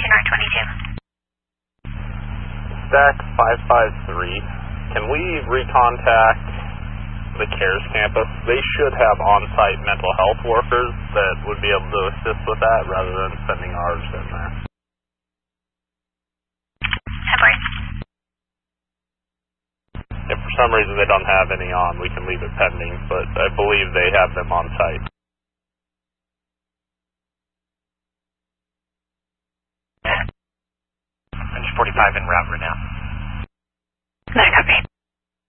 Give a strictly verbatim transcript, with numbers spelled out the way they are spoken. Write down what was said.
R twenty-two. Stack five five three, can we recontact the CARES campus? They should have on-site mental health workers that would be able to assist with that rather than sending ours in there. Separate. If for some reason they don't have any on, we can leave it pending, but I believe they have them on site. Range forty-five en route right now. Not a copy.